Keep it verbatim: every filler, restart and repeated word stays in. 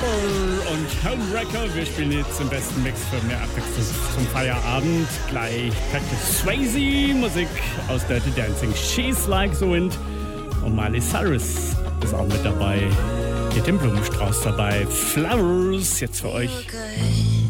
und Homewrecker. Wir spielen jetzt den besten Mix für mehr Abwechslung zum Feierabend. Gleich Patrick Swayze, Musik aus Dirty Dancing, She's Like the Wind. Und Miley Cyrus ist auch mit dabei. Mit dem Blumenstrauß dabei. Flowers, jetzt für euch.